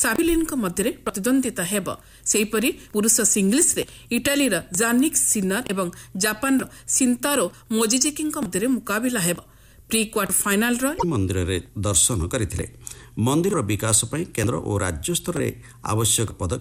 ସାବିଲିନ୍ଙ୍କ ମଧ୍ୟରେ ପ୍ରତିଦ୍ୱନ୍ଦିତା ହେବ। ସେହିପରି ପୁରୁଷ ସିଙ୍ଗଲ୍ସରେ ଇଟାଲୀର ଜାନିକ୍ ସିନର ଏବଂ ଜାପାନର ସିନ୍ତାରୋ ମୋଜିଜିକିଙ୍କ ମଧ୍ୟରେ ମୁକାବିଲା ହେବ। ପ୍ରି କ୍ୱାର୍ଟର ଫାଇନାଲର ମନ୍ଦିରରେ ଦର୍ଶନ କରିଥିଲେ। ମନ୍ଦିରର ବିକାଶ ପାଇଁ କେନ୍ଦ୍ର ଓ ରାଜ୍ୟ ସ୍ତରରେ ଆବଶ୍ୟକ ପଦକ୍ଷେପ